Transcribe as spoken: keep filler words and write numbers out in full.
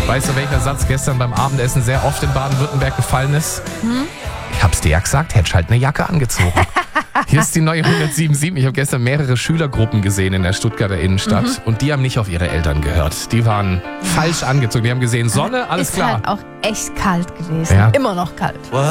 Weißt du, welcher Satz gestern beim Abendessen sehr oft in Baden-Württemberg gefallen ist? Hm? Ich hab's dir ja gesagt, hättest halt eine Jacke angezogen. Hier ist die neue hundertsieben. Ich habe gestern mehrere Schülergruppen gesehen in der Stuttgarter Innenstadt mhm. und die haben nicht auf ihre Eltern gehört. Die waren falsch angezogen. Die haben gesehen, Sonne, alles ist klar. Ist halt auch echt kalt gewesen. Ja. Immer noch kalt.